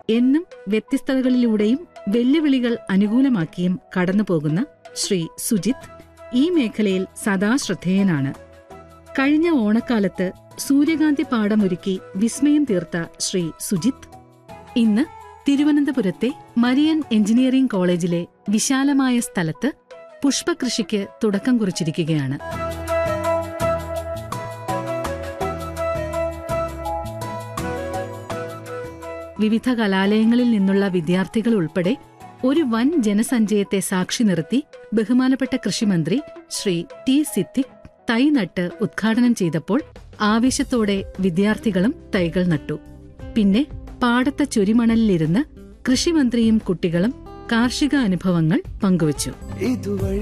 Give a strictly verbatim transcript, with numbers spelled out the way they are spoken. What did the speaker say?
എന്നും വ്യത്യസ്തതകളിലൂടെയും വെല്ലുവിളികൾ അനുകൂലമാക്കിയും കടന്നുപോകുന്ന ശ്രീ സുജിത്ത് ഈ മേഖലയിൽ സദാ ശ്രദ്ധേയനാണ്. കഴിഞ്ഞ ഓണക്കാലത്ത് സൂര്യകാന്തി പാടമൊരുക്കി വിസ്മയം തീർത്ത ശ്രീ സുജിത്ത് ഇന്ന് തിരുവനന്തപുരത്തെ മരിയൻ എഞ്ചിനീയറിംഗ് കോളേജിലെ വിശാലമായ സ്ഥലത്ത് പുഷ്പകൃഷിക്ക് തുടക്കം കുറിച്ചിരിക്കുകയാണ്. വിവിധ കലാലയങ്ങളിൽ നിന്നുള്ള വിദ്യാർത്ഥികൾ ഉൾപ്പെടെ ഒരു വൻ ജനസഞ്ചയത്തെ സാക്ഷി നിർത്തി ബഹുമാനപ്പെട്ട കൃഷിമന്ത്രി ശ്രീ ടി സിദ്ദിഖ് തൈ നട്ട് ഉദ്ഘാടനം ചെയ്തപ്പോൾ ആവേശത്തോടെ വിദ്യാർത്ഥികളും തൈകൾ നട്ടു. പിന്നെ പാടത്തെ ചൊരിമണലിലിരുന്ന് കൃഷിമന്ത്രിയും കുട്ടികളും കാർഷിക അനുഭവങ്ങൾ പങ്കുവച്ചു.